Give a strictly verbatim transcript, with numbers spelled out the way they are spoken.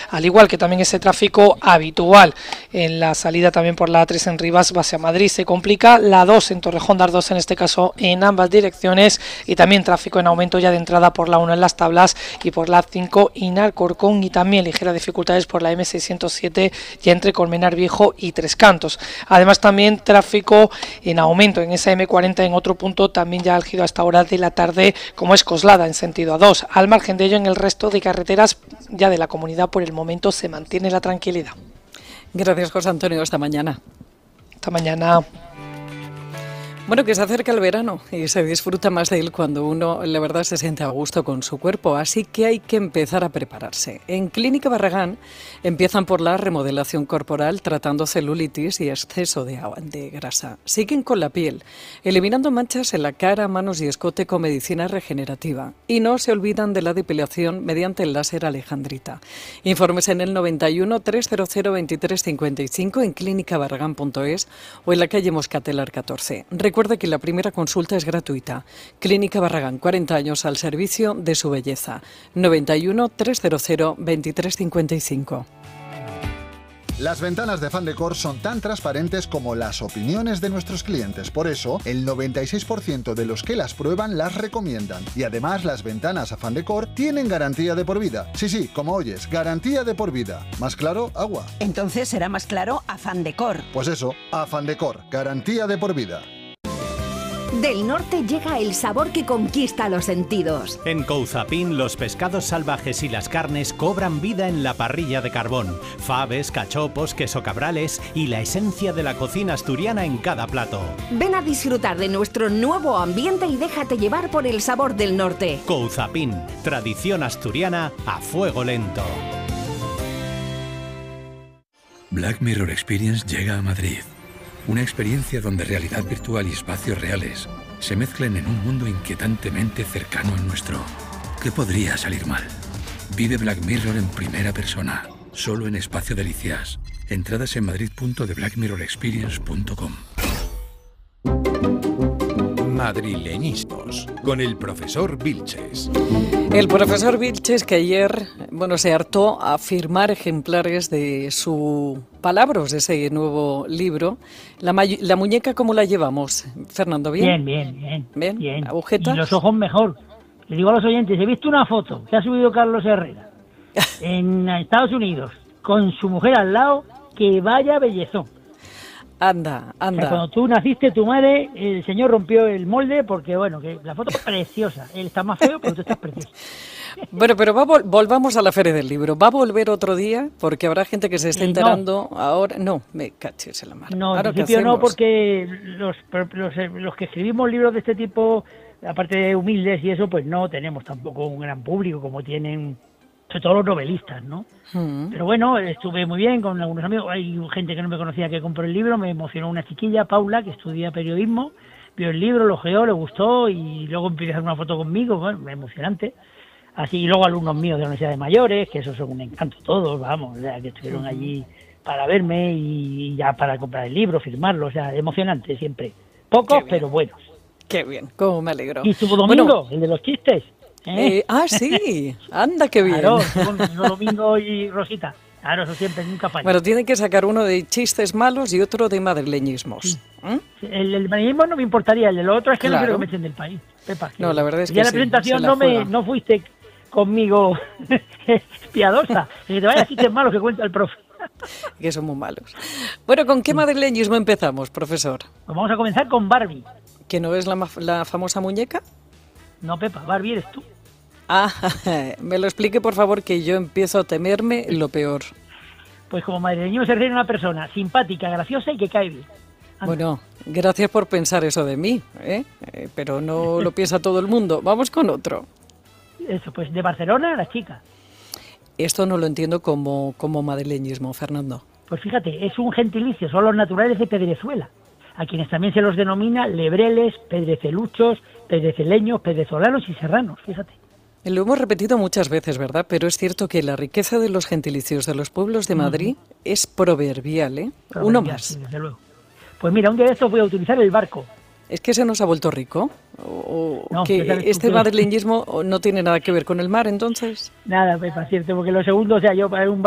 al igual que también ese tráfico habitual en la salida también por la A tres en Rivas, base a Madrid. Se complica la dos en Torrejón de Ardoz, en este caso en ambas direcciones, y también tráfico en aumento ya de entrada por la uno en Las Tablas y por la A cinco en Alcorcón, y también ligeras dificultades por la M seiscientos siete ya entre Colmenar Viejo y Tres Cantos. Además también tráfico en aumento en esa M cuarenta en otro punto también ya álgido hasta hora de la tarde, como es Coslada en sentido A dos. Al margen de ello, en el resto de carreteras ya de la comunidad por el momento se mantiene la tranquilidad. Gracias, José Antonio, hasta mañana. Hasta mañana. Bueno, que se acerca el verano y se disfruta más de él cuando uno, la verdad, se siente a gusto con su cuerpo, así que hay que empezar a prepararse. En Clínica Barragán empiezan por la remodelación corporal, tratando celulitis y exceso de, de grasa. Siguen con la piel, eliminando manchas en la cara, manos y escote con medicina regenerativa. Y no se olvidan de la depilación mediante el láser alejandrita. Informes en el noventa y uno, trescientos veintitrés cincuenta y cinco en clínica barragán punto es o en la calle Moscatelar catorce. Recuerde que la primera consulta es gratuita. Clínica Barragán, cuarenta años al servicio de su belleza. noventa y uno, trescientos veintitrés cincuenta y cinco. Las ventanas de Fandecor son tan transparentes como las opiniones de nuestros clientes. Por eso, el noventa y seis por ciento de los que las prueban las recomiendan. Y además, las ventanas a Fandecor tienen garantía de por vida. Sí, sí, como oyes, garantía de por vida. ¿Más claro? Agua. Entonces será más claro a Fandecor. Pues eso, a Fandecor, garantía de por vida. Del norte llega el sabor que conquista los sentidos. En Couzapin, los pescados salvajes y las carnes cobran vida en la parrilla de carbón. Faves, cachopos, queso cabrales y la esencia de la cocina asturiana en cada plato. Ven a disfrutar de nuestro nuevo ambiente y déjate llevar por el sabor del norte. Couzapin, tradición asturiana a fuego lento. Black Mirror Experience llega a Madrid. Una experiencia donde realidad virtual y espacios reales se mezclan en un mundo inquietantemente cercano al nuestro. ¿Qué podría salir mal? Vive Black Mirror en primera persona, solo en Espacio Delicias. Entradas en madrid punto de black mirror experience punto com. Madrileñismos, con el profesor Vilches. El profesor Vilches, que ayer, bueno, se hartó a firmar ejemplares de su Palabras, de ese nuevo libro. La, la muñeca, ¿cómo la llevamos, Fernando? ¿Bien? Bien, bien, bien. ¿Bien? bien. ¿Agujetas? Y los ojos mejor. Le digo a los oyentes, he visto una foto que ha subido Carlos Herrera en Estados Unidos con su mujer al lado, que vaya bellezón. Anda, anda. O sea, cuando tú naciste, tu madre, el señor rompió el molde porque, bueno, que la foto es preciosa. Él está más feo, pero tú estás preciosa. Bueno, pero va, volvamos a la Feria del Libro. ¿Va a volver otro día? Porque habrá gente que se esté enterando no. ahora. No, me caches en la mano. No, en principio no, porque los, los, los que escribimos libros de este tipo, aparte de humildes y eso, pues no tenemos tampoco un gran público como tienen, sobre todo los novelistas, ¿no? Mm. Pero bueno, estuve muy bien con algunos amigos. Hay gente que no me conocía que compró el libro, me emocionó una chiquilla, Paula, que estudia periodismo, vio el libro, lo ojeó, le gustó y luego empezó a hacer una foto conmigo, bueno, emocionante. Así, y luego alumnos míos de la Universidad de Mayores, que esos son un encanto todos, vamos, o sea, que estuvieron allí para verme y ya para comprar el libro, firmarlo, o sea, emocionante siempre. Pocos, pero buenos. Qué bien, cómo me alegro. Y estuvo Domingo, bueno, el de los chistes. ¿eh? Eh, ah, sí, anda, qué bien. Claro, estuvo Domingo y Rosita. Claro, eso siempre, nunca falla. Bueno, tienen que sacar uno de chistes malos y otro de madrileñismos. Sí. ¿Mm? El, el madrileñismo no me importaría, el de lo otro es que claro. No quiero que me echen del país. Pepa, no, la verdad es que ya sí, la presentación no, me, no fuiste conmigo piadosa, que te vaya chistes malos que cuenta el profe. Que son muy malos. Bueno, ¿con qué madrileñismo empezamos, profesor? Pues vamos a comenzar con Barbie. ¿Que no es la, la famosa muñeca? No, Pepa, Barbie eres tú. Ah, me lo explique, por favor, que yo empiezo a temerme lo peor. Pues como madrileño se refiere a una persona simpática, graciosa y que cae bien. Anda. Bueno, gracias por pensar eso de mí, ¿eh? Eh, pero no lo piensa todo el mundo. Vamos con otro. Eso, pues de Barcelona, la chica. Esto no lo entiendo como, como madrileñismo, Fernando. Pues fíjate, es un gentilicio, son los naturales de Pedrezuela, a quienes también se los denomina lebreles, pedreceluchos, pedreceleños, pedrezolanos y serranos, fíjate. Lo hemos repetido muchas veces, ¿verdad? Pero es cierto que la riqueza de los gentilicios de los pueblos de Madrid uh-huh. es proverbial, ¿eh? Proverbial, Uno más. Sí, desde luego. Pues mira, un día de estos voy a utilizar el barco. ¿Es que se nos ha vuelto rico? ¿O no, que este madrileñismo no tiene nada que ver con el mar, entonces? Nada, Pepa, cierto, porque lo segundo, o sea, yo para un